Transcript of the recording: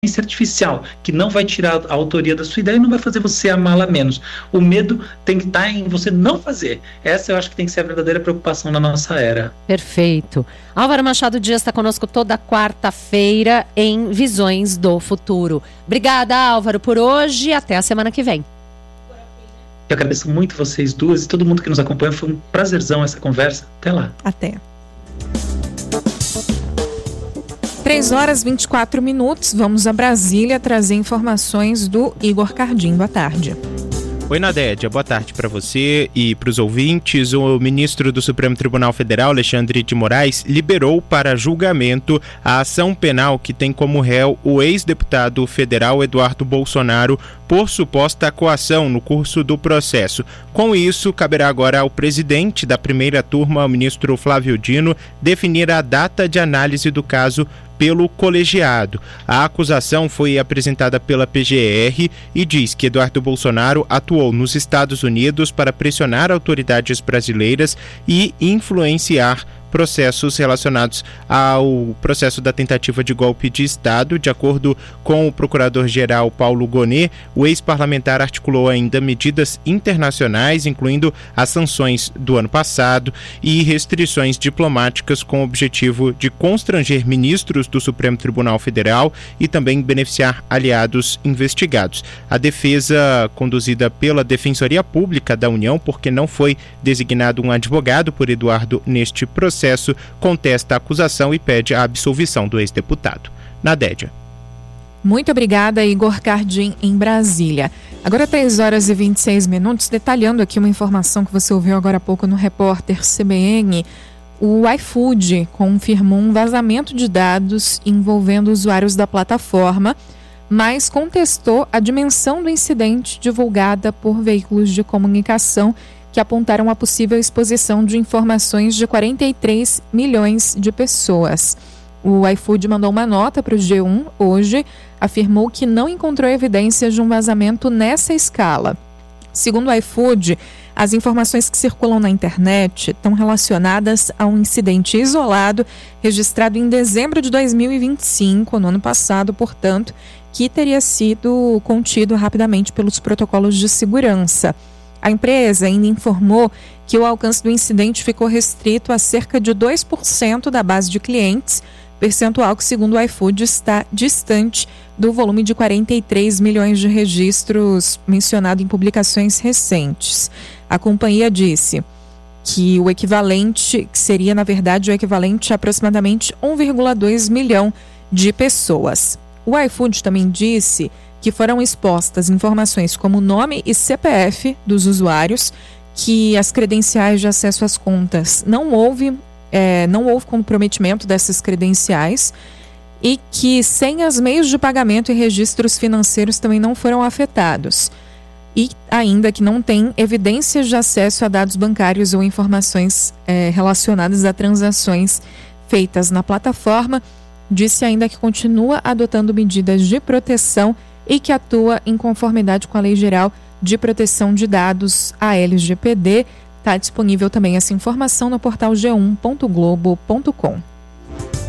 artificial, que não vai tirar a autoria da sua ideia e não vai fazer você amá-la menos. O medo tem que estar em você não fazer. Essa eu acho que tem que ser a verdadeira preocupação na nossa era. Perfeito. Álvaro Machado Dias está conosco toda quarta-feira em Visões do Futuro. Obrigada, Álvaro, por hoje e até a semana que vem. Eu agradeço muito vocês duas e todo mundo que nos acompanha. Foi um prazerzão essa conversa. Até lá. Até. 3h24. Vamos a Brasília trazer informações do Igor Cardim. Boa tarde. Oi, Nadédia. Boa tarde para você e para os ouvintes. O ministro do Supremo Tribunal Federal, Alexandre de Moraes, liberou para julgamento a ação penal que tem como réu o ex-deputado federal Eduardo Bolsonaro por suposta coação no curso do processo. Com isso, caberá agora ao presidente da primeira turma, o ministro Flávio Dino, definir a data de análise do caso pelo colegiado. A acusação foi apresentada pela PGR e diz que Eduardo Bolsonaro atuou nos Estados Unidos para pressionar autoridades brasileiras e influenciar processos relacionados ao processo da tentativa de golpe de Estado. De acordo com o procurador-geral Paulo Gonet, o ex-parlamentar articulou ainda medidas internacionais, incluindo as sanções do ano passado e restrições diplomáticas com o objetivo de constranger ministros do Supremo Tribunal Federal e também beneficiar aliados investigados. A defesa, conduzida pela Defensoria Pública da União, porque não foi designado um advogado por Eduardo neste processo, contesta a acusação e pede a absolvição do ex-deputado. Nadédia. Muito obrigada, Igor Cardim, em Brasília. Agora 3h26, detalhando aqui uma informação que você ouviu agora há pouco no repórter CBN. O iFood confirmou um vazamento de dados envolvendo usuários da plataforma, mas contestou a dimensão do incidente divulgada por veículos de comunicação que apontaram a possível exposição de informações de 43 milhões de pessoas. O iFood mandou uma nota para o G1 hoje, afirmou que não encontrou evidências de um vazamento nessa escala. Segundo o iFood, as informações que circulam na internet estão relacionadas a um incidente isolado registrado em dezembro de 2025, no ano passado, portanto, que teria sido contido rapidamente pelos protocolos de segurança. A empresa ainda informou que o alcance do incidente ficou restrito a cerca de 2% da base de clientes, percentual que, segundo o iFood, está distante do volume de 43 milhões de registros mencionado em publicações recentes. A companhia disse que o equivalente, que seria, na verdade, o equivalente a aproximadamente 1,2 milhão de pessoas. O iFood também disse que foram expostas informações como nome e CPF dos usuários, que as credenciais de acesso às contas não houve comprometimento dessas credenciais e que senhas, meios de pagamento e registros financeiros também não foram afetados. E ainda que não tem evidências de acesso a dados bancários ou informações relacionadas a transações feitas na plataforma. Disse ainda que continua adotando medidas de proteção e que atua em conformidade com a Lei Geral de Proteção de Dados, a LGPD. Está disponível também essa informação no portal g1.globo.com.